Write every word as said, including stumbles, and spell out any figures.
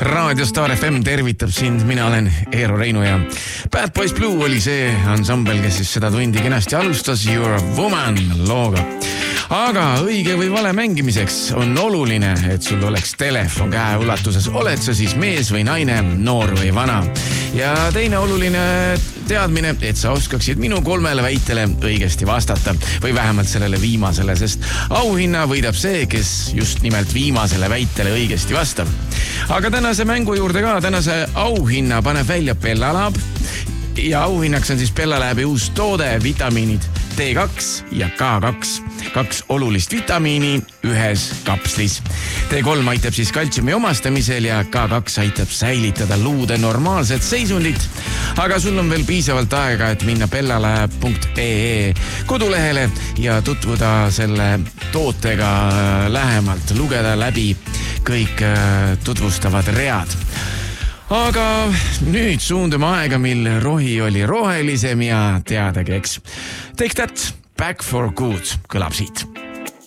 Raadio Star F M tervitab sind, mina olen Eero Reinu ja Bad Boys Blue oli see ansambel, kes siis seda tundi kenasti alustas You're a Woman looga. Aga õige või vale mängimiseks on oluline, et sul oleks telefon käe ulatuses, oled sa siis mees või naine, noor või vana. Ja teine oluline teadmine, et sa oskaksid minu kolmele väitele õigesti vastata või vähemalt sellele viimasele, sest auhinna võidab see, kes just nimelt viimasele väitele õigesti vastab. Aga tänase mängu juurde ka, tänase auhinna paneb välja Bella Lab ja auhinnaks on siis Bella Labi uus toode, vitamiinid D kaks ja K kaks. Kaks olulist vitamiini ühes kapslis. D kolm aitab siis kaltsiumi omastamisel ja K kaks aitab säilitada luude normaalset seisundit. Aga sul on veel piisavalt aega, et minna bellalab punkt ee kodulehele ja tutvuda selle tootega lähemalt, lugeda läbi kõik tutvustavad read. Aga nüüd suundume aega, mil rohi oli rohelisem ja teadagi, eks. Take that, Back for Good kõlab siit.